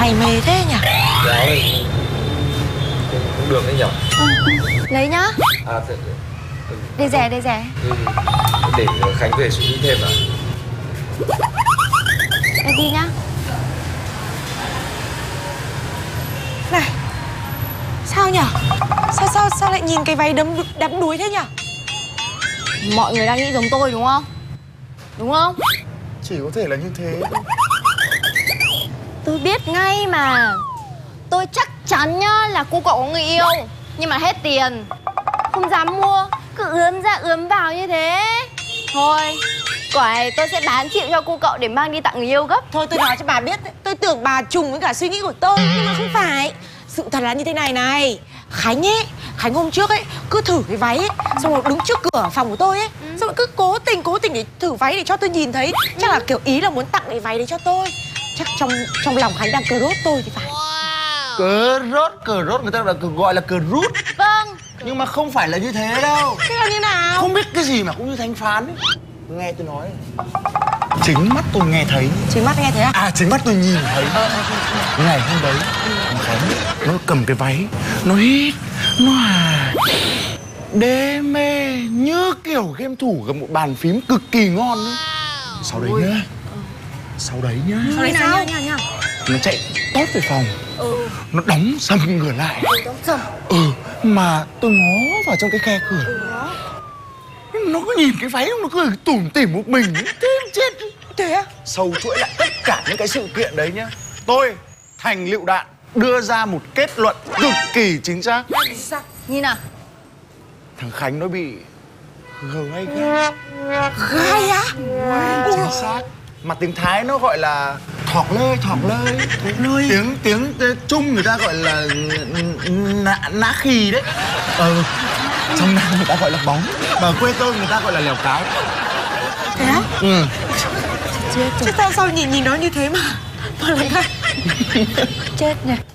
Mày mê thế nhỉ? Đấy, cũng được đấy nhở. Lấy nhá. À, Để rẻ, để rẻ. để Khánh về suy nghĩ thêm à? Em đi nhá. Này, sao nhỉ? Sao lại nhìn cái váy đắm đuối thế nhỉ? Mọi người đang nghĩ giống tôi đúng không? Đúng không? Chỉ có thể là như thế. Tôi biết ngay mà. Tôi chắc chắn nhá là cô cậu có người yêu, nhưng mà hết tiền, không dám mua, cứ ướm ra ướm vào như thế. Thôi, quả này tôi sẽ bán chịu cho cô cậu để mang đi tặng người yêu gấp. Thôi tôi nói cho bà biết, tôi tưởng bà trùng với cả suy nghĩ của tôi, nhưng mà không phải. Sự thật là như thế này này. Khánh ấy, Khánh hôm trước ấy cứ thử cái váy ấy, xong rồi đứng trước cửa phòng của tôi ấy, xong rồi cứ cố tình để thử váy để cho tôi nhìn thấy. Chắc là kiểu ý là muốn tặng cái váy đấy cho tôi. Chắc trong lòng Khánh đang cờ rốt tôi thì phải. Cờ rốt người ta gọi là cờ rút. Vâng. Nhưng mà không phải là như thế đâu. Thế là như nào? Không biết cái gì mà cũng như thánh phán ấy. Nghe tôi nói, chính mắt tôi nghe thấy. Chính mắt nghe thấy à? À, chính mắt tôi nhìn thấy. Ngày hôm đấy thằng Khánh nó cầm cái váy, nó hít, nó đê mê như kiểu game thủ gặp một bàn phím cực kỳ ngon ấy. Sau đấy nhá, sau đấy nhá, Sao? nó chạy tót về phòng, nó đóng sầm cửa lại. Mà tôi ngó vào trong cái khe cửa, nó cứ nhìn cái váy, nó cứ tủm tỉm một mình ấy. Chết. Thế á? Sâu chuỗi lại tất cả những cái sự kiện đấy nhá, tôi Thành Lựu Đạn đưa ra một kết luận cực kỳ chính xác. Sao? Nhìn nào. Thằng Khánh nó bị gai gai. Gai á? Chính xác. Mà tiếng Thái nó gọi là thọc lơi. Tiếng Trung người ta gọi là nã khì đấy. Trong Nam người ta gọi là bóng, mà quê tôi người ta gọi là lèo cái. Thế á? Ừ. Chứ sao nhìn nó như thế mà là gai? Chết nhỉ.